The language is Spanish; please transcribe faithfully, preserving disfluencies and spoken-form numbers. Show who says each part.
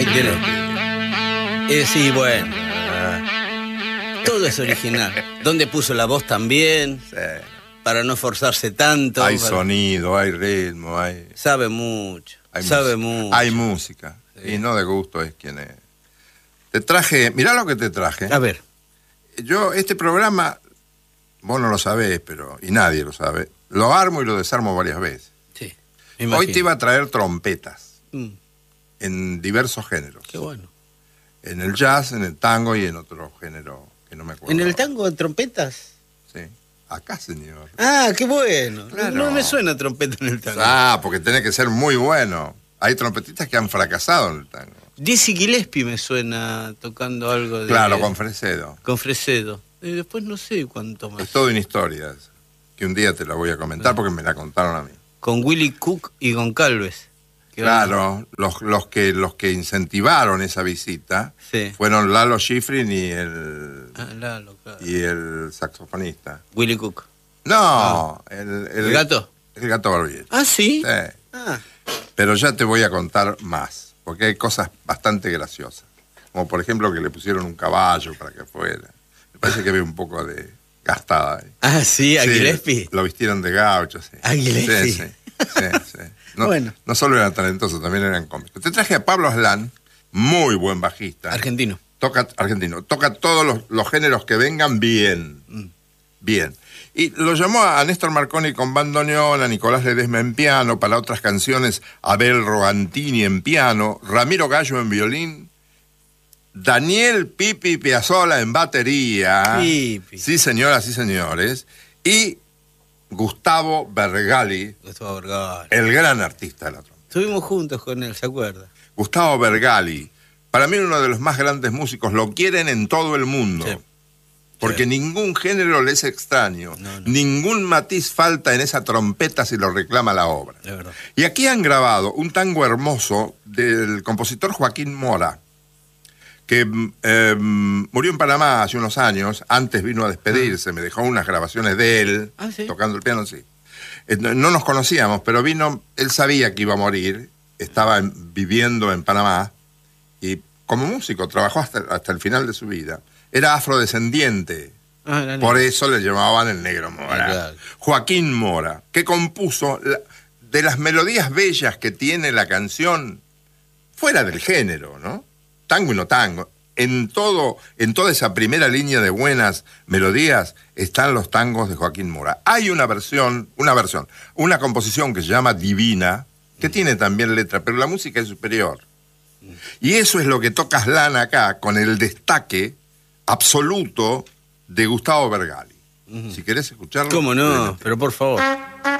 Speaker 1: Ahí tiene. Eh, sí, bueno. Todo es original. ¿Dónde puso la voz también?
Speaker 2: Sí.
Speaker 1: Para no esforzarse tanto.
Speaker 2: Hay
Speaker 1: para...
Speaker 2: sonido, hay ritmo, hay...
Speaker 1: Sabe mucho.
Speaker 2: Hay
Speaker 1: sabe
Speaker 2: música.
Speaker 1: mucho.
Speaker 2: Hay música. Sí. Y no de gusto es quien es. Te traje... Mirá lo que te traje.
Speaker 1: A ver.
Speaker 2: Yo, este programa, vos no lo sabés, pero... Y nadie lo sabe. Lo armo y lo desarmo varias veces.
Speaker 1: Sí.
Speaker 2: Hoy te iba a traer trompetas.
Speaker 1: Mm.
Speaker 2: En diversos géneros.
Speaker 1: Qué bueno.
Speaker 2: En el jazz, en el tango y en otro género que no me acuerdo.
Speaker 1: ¿En el tango de trompetas?
Speaker 2: Sí. Acá, señor.
Speaker 1: Ah, qué bueno.
Speaker 2: Claro.
Speaker 1: No me suena trompeta en el tango.
Speaker 2: Ah, porque tiene que ser muy bueno. Hay trompetistas que han fracasado en el tango.
Speaker 1: Dizzy Gillespie me suena tocando algo de...
Speaker 2: Claro, con Fresedo.
Speaker 1: Con Fresedo. Y después no sé cuánto más.
Speaker 2: Es todo una historia eso, que un día te la voy a comentar porque me la contaron a mí.
Speaker 1: Con Willie Cook y Goncalves.
Speaker 2: Claro, los, los, que, los que incentivaron esa visita
Speaker 1: sí.
Speaker 2: fueron Lalo Schifrin y el,
Speaker 1: ah, Lalo, claro.
Speaker 2: y el saxofonista.
Speaker 1: Willie Cook.
Speaker 2: No,
Speaker 1: ah.
Speaker 2: el, el,
Speaker 1: ¿El gato?
Speaker 2: El gato Barbieri.
Speaker 1: Ah, ¿sí?
Speaker 2: Sí.
Speaker 1: Ah.
Speaker 2: Pero ya te voy a contar más, porque hay cosas bastante graciosas. Como por ejemplo que le pusieron un caballo para que fuera. Me parece que había un poco de gastada ahí.
Speaker 1: Ah, sí, a
Speaker 2: sí,
Speaker 1: Gillespie.
Speaker 2: Lo vistieron de gaucho, sí.
Speaker 1: A Gillespie.
Speaker 2: Sí, sí, sí, sí. No,
Speaker 1: bueno.
Speaker 2: no solo eran talentosos, también eran cómicos. Te traje a Pablo Aslan, muy buen bajista.
Speaker 1: Argentino.
Speaker 2: Toca, argentino. Toca todos los, los géneros que vengan bien. Mm. Bien. Y lo llamó a Néstor Marconi con bandoneón, a Nicolás Ledesma en piano, para otras canciones Abel Rogantini en piano, Ramiro Gallo en violín, Daniel Pipi Piazzolla en batería.
Speaker 1: Pipi.
Speaker 2: Sí, señoras y señores. Y Gustavo Bergali,
Speaker 1: Gustavo Bergali,
Speaker 2: el gran artista de la trompeta.
Speaker 1: Estuvimos juntos con él, ¿se acuerda?
Speaker 2: Gustavo Bergali, para mí uno de los más grandes músicos, lo quieren en todo el mundo. Sí. Porque sí. Ningún género le es extraño, no, no. Ningún matiz falta en esa trompeta si lo reclama la obra.
Speaker 1: De verdad.
Speaker 2: Y aquí han grabado un tango hermoso del compositor Joaquín Mora, que eh, murió en Panamá hace unos años, antes vino a despedirse, ah. me dejó unas grabaciones de él,
Speaker 1: ah, ¿sí?
Speaker 2: tocando el piano, sí. Eh, no, no nos conocíamos, pero vino, él sabía que iba a morir, estaba en, viviendo en Panamá, y como músico trabajó hasta, hasta el final de su vida. Era afrodescendiente, ah, por eso le llamaban el Negro Mora. Claro. Joaquín Mora, que compuso la, de las melodías bellas que tiene la canción, fuera del género, ¿no? Tango y no tango. En todo, en toda esa primera línea de buenas melodías están los tangos de Joaquín Mora. Hay una versión, una versión, una composición que se llama Divina, que mm. tiene también letra, pero la música es superior. Mm. Y eso es lo que toca Aslan acá, con el destaque absoluto de Gustavo Bergali. Mm. Si querés escucharlo.
Speaker 1: ¿Cómo no? Pero por favor.